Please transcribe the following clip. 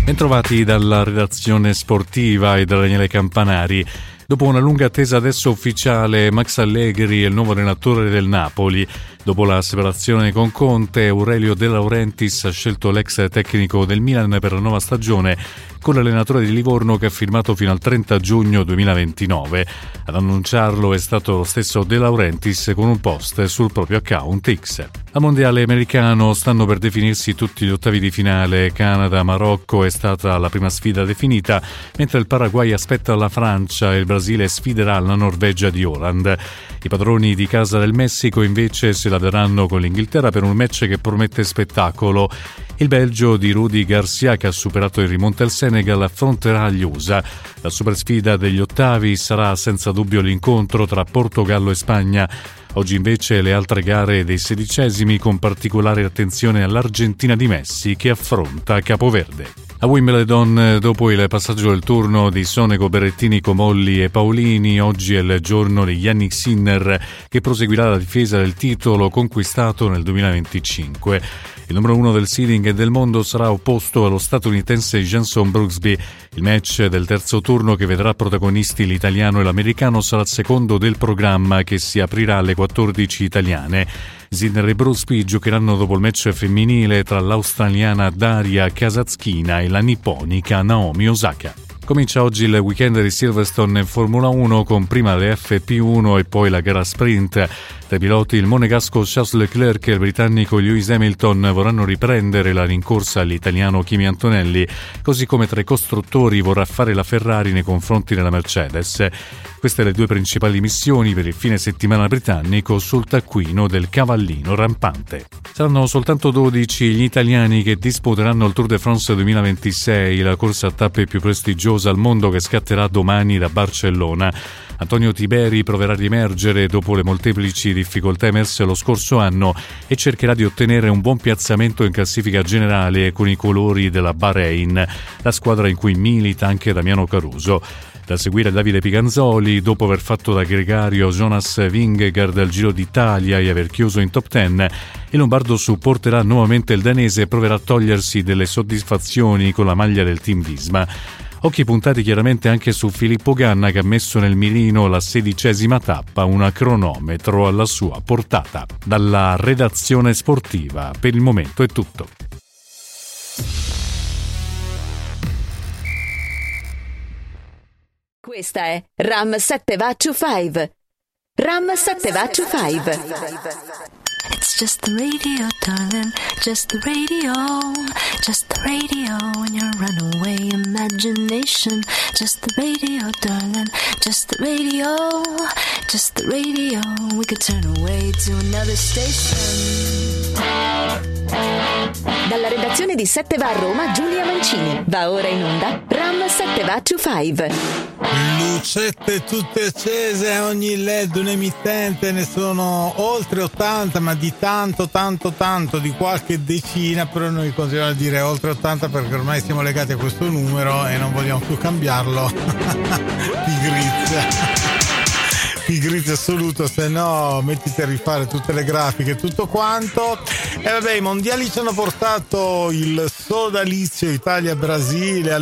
Bentrovati dalla redazione sportiva e da Daniele Campanari. Dopo una lunga attesa adesso ufficiale, Max Allegri è il nuovo allenatore del Napoli. Dopo la separazione con Conte, Aurelio De Laurentiis ha scelto l'ex tecnico del Milan per la nuova stagione con l'allenatore di Livorno che ha firmato fino al 30 giugno 2029. Ad annunciarlo è stato lo stesso De Laurentiis con un post sul proprio account X. Al mondiale americano stanno per definirsi tutti gli ottavi di finale. Canada-Marocco è stata la prima sfida definita, mentre il Paraguay aspetta la Francia e il Brasile sfiderà la Norvegia di Haaland. I padroni di casa del Messico invece se la daranno con l'Inghilterra per un match che promette spettacolo. Il Belgio di Rudy Garcia, che ha superato il rimonte al Senegal, affronterà gli USA. La super sfida degli ottavi sarà senza dubbio l'incontro tra Portogallo e Spagna. Oggi invece le altre gare dei sedicesimi, con particolare attenzione all'Argentina di Messi che affronta Capoverde. A Wimbledon, dopo il passaggio del turno di Sonego, Berrettini, Comolli e Paolini, oggi è il giorno di Jannik Sinner che proseguirà la difesa del titolo conquistato nel 2025. Il numero 1 del seeding e del mondo sarà opposto allo statunitense Jenson Brooksby. Il match del terzo turno, che vedrà protagonisti l'italiano e l'americano, sarà il secondo del programma, che si aprirà alle 14 italiane. Sinner e Brooksby giocheranno dopo il match femminile tra l'australiana Daria Kasatkina e la nipponica Naomi Osaka. Comincia oggi il weekend di Silverstone in Formula 1 con prima le FP1 e poi la gara sprint. Tra i piloti il monegasco Charles Leclerc e il britannico Lewis Hamilton vorranno riprendere la rincorsa all'italiano Kimi Antonelli, così come tra i costruttori vorrà fare la Ferrari nei confronti della Mercedes. Queste le due principali missioni per il fine settimana britannico sul taccuino del cavallino rampante. Saranno soltanto 12 gli italiani che disputeranno il Tour de France 2026, la corsa a tappe più prestigiosa al mondo che scatterà domani da Barcellona. Antonio Tiberi proverà a riemergere dopo le molteplici difficoltà emerse lo scorso anno e cercherà di ottenere un buon piazzamento in classifica generale con i colori della Bahrain, la squadra in cui milita anche Damiano Caruso. Da seguire Davide Piganzoli, dopo aver fatto da gregario Jonas Vingegaard al Giro d'Italia e aver chiuso in top 10, il lombardo supporterà nuovamente il danese e proverà a togliersi delle soddisfazioni con la maglia del team Visma. Occhi puntati chiaramente anche su Filippo Ganna, che ha messo nel mirino la 16ª tappa, una cronometro alla sua portata. Dalla redazione sportiva per il momento è tutto. Questa è Ram 7 Vacu 5. Ram 7 Vacu 5. It's just the radio, darling, just the radio, just the radio in your runaway imagination. Just the radio, darling, just the radio, just the radio. We could turn away to another station. Dalla redazione di 7 va a Roma, Giulia Mancini. Va ora in onda Ram 7 Vacu 5. Lucette tutte accese, ogni LED un emittente, ne sono oltre 80, ma di tanto, di qualche decina, però noi continuiamo a dire oltre 80 perché ormai siamo legati a questo numero e non vogliamo più cambiarlo. Pigrizia assoluto, se no mettiti a rifare tutte le grafiche, tutto quanto. E vabbè, i mondiali ci hanno portato il sodalizio Italia-Brasile